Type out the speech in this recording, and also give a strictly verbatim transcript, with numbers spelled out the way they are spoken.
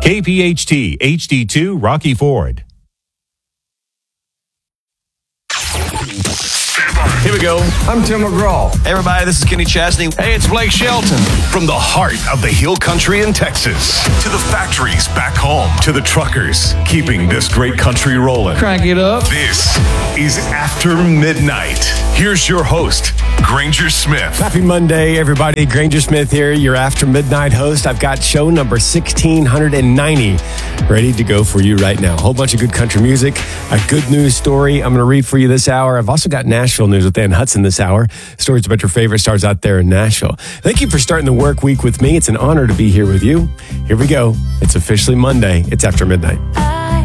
K P H T H D two Rocky Ford. Here we go. I'm Tim McGraw. Hey, everybody, this is Kenny Chesney. Hey, it's Blake Shelton. From the heart of the hill country in Texas to the factories back home to the truckers keeping this great country rolling. Crank it up. This is After Midnight. Here's your host, Granger Smith. Happy Monday, everybody. Granger Smith here, your After Midnight host. I've got show number sixteen ninety ready to go for you right now. A whole bunch of good country music, a good news story I'm going to read for you this hour. I've also got Nashville news with Ann Hudson this hour. Stories about your favorite stars out there in Nashville. Thank you for starting the work week with me. It's an honor to be here with you. Here we go. It's officially Monday. It's After Midnight.